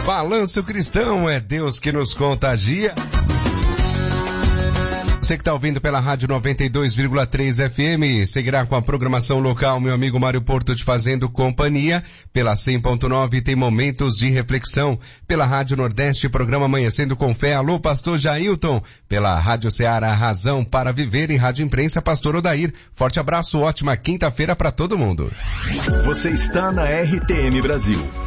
Balanço Cristão, é Deus que nos contagia. Você que está ouvindo pela Rádio 92,3 FM, seguirá com a programação local, meu amigo Mário Porto te fazendo companhia. Pela 100.9 tem momentos de reflexão. Pela Rádio Nordeste, programa Amanhecendo com Fé. Alô, Pastor Jailton. Pela Rádio Ceará, Razão para Viver e Rádio Imprensa, Pastor Odair. Forte abraço, ótima quinta-feira para todo mundo. Você está na RTM Brasil.